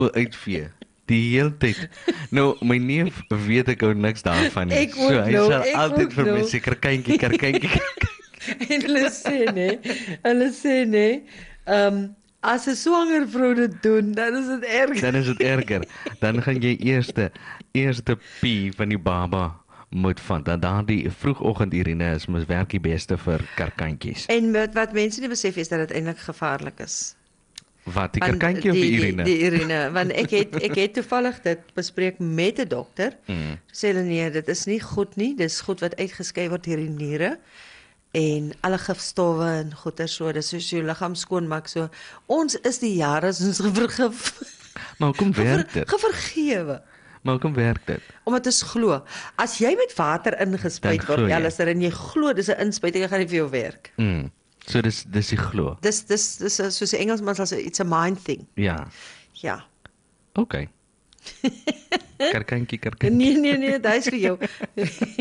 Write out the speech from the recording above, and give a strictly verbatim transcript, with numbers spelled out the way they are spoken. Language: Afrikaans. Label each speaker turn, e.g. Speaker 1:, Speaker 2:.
Speaker 1: O, uitvee. Die hele tyd. Nou, my neef weet ek ou niks daarvan nie.
Speaker 2: Ek ook
Speaker 1: so, hy
Speaker 2: nou,
Speaker 1: sal
Speaker 2: ek
Speaker 1: altyd
Speaker 2: ook
Speaker 1: vir my
Speaker 2: nou.
Speaker 1: sê, kerkantjie, kerkantjie.
Speaker 2: En hulle sê nee, hulle sê nee, ehm um, as 'n swanger vrou dit doen, dan is dit erg.
Speaker 1: Dan is dit erger. Dan gaan jy eerste, eerste pie van die baba moet van. Dan daardie vroegoggendurine is mos werk die beste vir kerkantjies.
Speaker 2: En wat, wat mense nie besef is dat dit eintlik gevaarlik is.
Speaker 1: Wat, die
Speaker 2: Want
Speaker 1: kerkantjie of die urine?
Speaker 2: Die, die urine, want ek het ek het toevallig dit bespreek met 'n dokter.
Speaker 1: Mm.
Speaker 2: Sê hulle nee, dit is nie goed nie, dis goed wat uitgeskei word deur die niere en alle gifstowwe en goeie so, dis soos jou liggaam skoonmaak so. Ons is die jare as ons vergif.
Speaker 1: Maar hoekom werk dit?
Speaker 2: Gevergewe.
Speaker 1: Maar hoekom werk dit?
Speaker 2: Omdat dit is glo. As jy met water ingespuit
Speaker 1: Dan glo
Speaker 2: word,
Speaker 1: jy.
Speaker 2: Alistair, en jy glo dis 'n inspuiting, gaan nie vir jou werk.
Speaker 1: Mm. So dis dis die glo.
Speaker 2: Dis dis dis is soos 'n Engelsman sal sê, it's a mind thing.
Speaker 1: Ja.
Speaker 2: Ja.
Speaker 1: OK. Kerkantjie, kerkantjie.
Speaker 2: Nee nee nee, dis vir jou.